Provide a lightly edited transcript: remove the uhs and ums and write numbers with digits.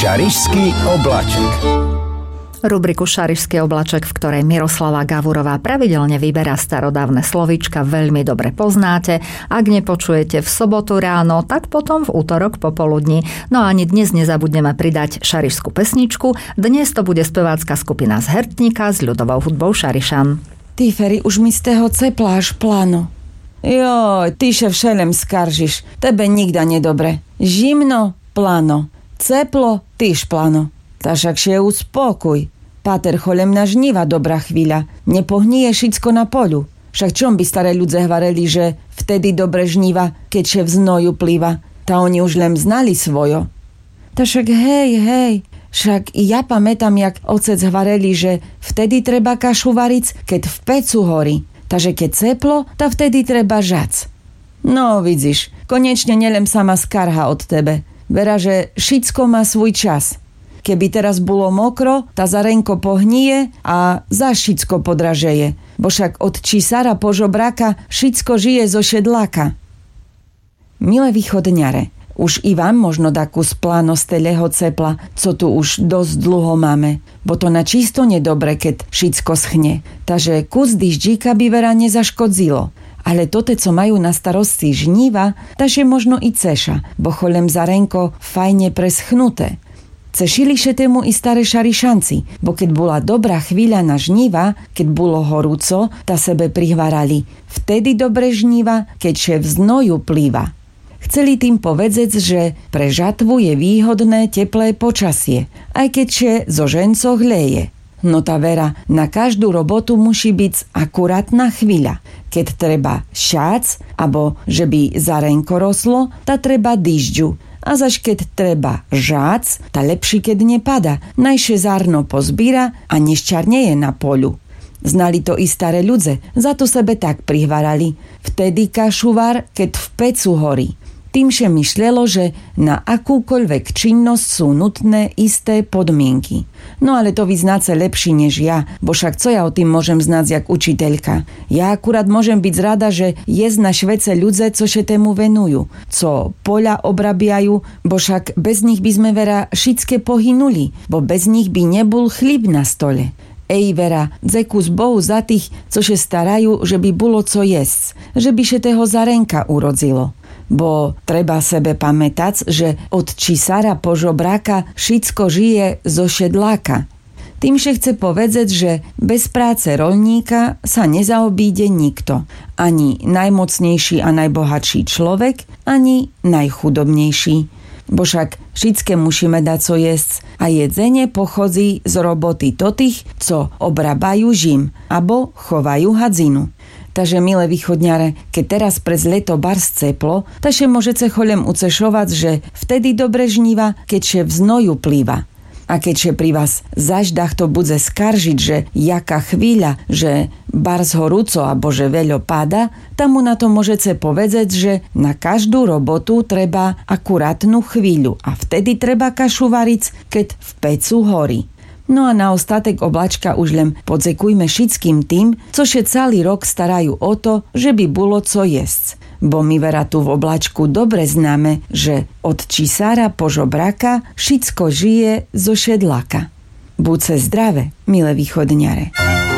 Šarišský obláček. Rubriku Šarišský oblaček, v ktorej Miroslava Gavurová pravidelne vyberá starodávne slovíčka, veľmi dobre poznáte. Ak nepočujete v sobotu ráno, tak potom v útorok popoludní. No a ani dnes nezabudneme pridať šarišskú pesničku. Dnes to bude spevácka skupina z Hertníka s ľudovou hudbou Šarišan. Ty, Feri, už mi z toho cepláš plano. Joj, ty še všelem skaržiš. Tebe nikda nedobre. Žimno, plano. Ceplo, tyž plano. Ta však še uspokoj. Páter cholem na žniva dobrá chvíľa. Nepohníje šicko na polu. Však čom by staré ľudze hvareli, že vtedy dobre žniva, keď še v znoju plýva. Ta oni už len znali svojo. Ta však hej. Však i ja pamätám, jak otec hvareli, že vtedy treba kašu variť, keď v pecu horí. Takže keď ceplo, ta vtedy treba žac. No, vidíš, konečne nelem sama skarha od tebe. Vera, že šicko má svoj čas. Keby teraz bolo mokro, tá zarenko pohníje a za šicko podražeje. Bo však od čísara po žobráka šicko žije zo šedláka. Milé východňare, už i vám možno dá kus pláno z teleho cepla, co tu už dosť dlho máme. Bo to na čisto nedobre, keď šicko schne. Takže kus dyždíka by vera nezaškodzilo. Ale tote, co majú na starosti žníva, taže možno i ceša, bo cholem zarenko fajne preschnuté. Cešili še tému i staré šarišanci, bo keď bola dobrá chvíľa na žníva, keď bolo horúco, ta sebe prihvarali. Vtedy dobre žníva, keď še v znoju plýva. Chceli tým povedzec, že pre žatvu je výhodné teplé počasie, aj keď še zo ženco hleje. No tá vera, na každú robotu musí byť akurátna chvíľa. Keď treba šác, abo že by zarenko roslo, ta treba dyžďu. A zaž keď treba žác, ta lepší keď nepada, najše zárno pozbíra a neščarneje na polu. Znali to i staré ľudze, za to sebe tak prihvarali. Vtedy kašuvar, keď v pecu horí. Tým še myšľelo, že na akúkoľvek činnosť sú nutné isté podmienky. No ale to vy znáte lepší než ja, bo však co ja o tým môžem znať jak učiteľka. Ja akurát môžem byť rada, že jest na švece ľudze, co še tému venujú, co poľa obrabiajú, bo však bez nich by sme vera šicke pohynuli, bo bez nich by nebol chlíb na stole. Ej vera, dzekus Bohu za tých, co še starajú, že by bolo co jesť, že by še toho zarenka urodzilo. Bo treba sebe pamätať, že od čísara po žobráka šicko žije zo šedláka. Tým še chce povedať, že bez práce roľníka sa nezaobíde nikto. Ani najmocnejší a najbohatší človek, ani najchudobnejší. Bo však šicke musíme dať co jesť a jedzenie pochodzi z roboty totých, co obrábajú žim, abo chovajú hadzinu. Takže, milé východňare, keď teraz prez leto bars ceplo, takže môžete cholem ucešovať, že vtedy dobre žníva, keď še v znoju plýva. A keďže pri vás zaždach to bude skaržiť, že jaká chvíľa, že bars horúco alebo že veľo páda, tam mu na to môžete povedať, že na každú robotu treba akurátnu chvíľu a vtedy treba kašu variť, keď v pecu horí. No a na ostatek oblačka už len podzekujme všetkým tým, co še celý rok starajú o to, že by bolo co jesť. Bo my vera tu v oblačku dobre známe, že od čísara po žobráka všetko žije zo šedláka. Buďte zdravé, milé východňare.